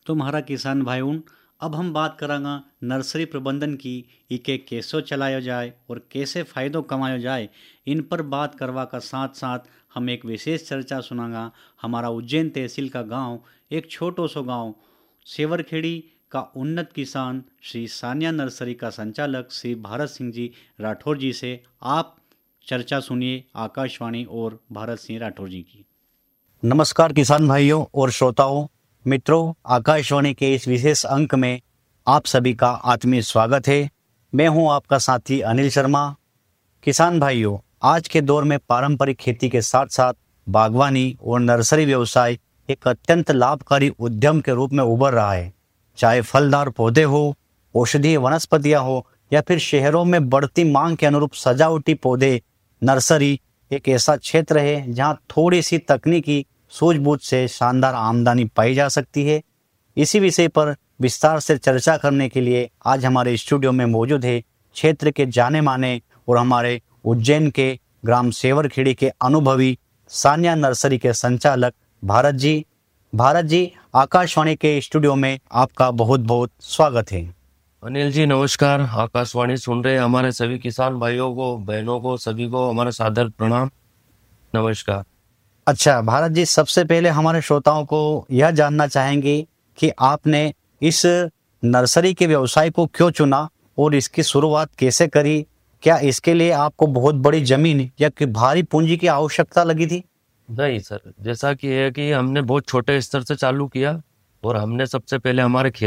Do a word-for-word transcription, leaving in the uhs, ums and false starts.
तुम्हारा किसान भाइयों। अब हम बात करांगा नर्सरी प्रबंधन की, इके कैसे चलाया जाए और कैसे फ़ायदों कमाया जाए। इन पर बात करवा का साथ साथ हम एक विशेष चर्चा सुनांगा। हमारा उज्जैन तहसील का गांव, एक छोटो सो गांव सेवरखेड़ी का उन्नत किसान श्री सानिया नर्सरी का संचालक श्री भारत सिंह जी राठौर जी से आप चर्चा सुनिए आकाशवाणी और भारत सिंह राठौर जी की। नमस्कार किसान भाइयों और श्रोताओं मित्रों, आकाशवाणी के इस विशेष अंक में आप सभी का आत्मीय स्वागत है। मैं हूं आपका साथी अनिल शर्मा। किसान भाइयों, आज के दौर में पारंपरिक खेती के साथ साथ बागवानी और नर्सरी व्यवसाय एक अत्यंत लाभकारी उद्यम के रूप में उभर रहा है। चाहे फलदार पौधे हो, औषधीय वनस्पतियां हो या फिर शहरों में बढ़ती मांग के अनुरूप सजावटी पौधे, नर्सरी एक ऐसा क्षेत्र है जहां थोड़ी सी तकनीकी सूझबूझ से शानदार आमदनी पाई जा सकती है। इसी विषय पर विस्तार से चर्चा करने के लिए आज हमारे स्टूडियो में मौजूद है क्षेत्र के जाने माने और हमारे उज्जैन के ग्राम सेवरखेड़ी के अनुभवी सानिया नर्सरी के संचालक भारत जी। भारत जी, आकाशवाणी के स्टूडियो में आपका बहुत बहुत स्वागत है। अनिल जी नमस्कार। आकाशवाणी सुन रहे हमारे सभी किसान भाइयों को, बहनों को, सभी को हमारा सादर प्रणाम, नमस्कार। अच्छा भारत जी, सबसे पहले हमारे श्रोताओं को यह जानना चाहेंगे कि आपने इस नर्सरी के व्यवसाय को क्यों चुना और इसकी शुरुआत कैसे करी। क्या इसके लिए आपको बहुत बड़ी जमीन या कि भारी पूंजी की आवश्यकता लगी थी? नहीं सर, जैसा कि है कि हमने बहुत छोटे स्तर से चालू किया और हमने सबसे पहले हमारे खेत